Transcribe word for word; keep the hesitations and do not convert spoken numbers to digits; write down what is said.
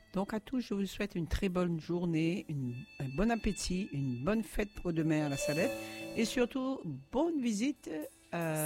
Donc à tous, je vous souhaite une très bonne journée, une, un bon appétit, une bonne fête pour demain à la Salette et surtout bonne visite. Euh,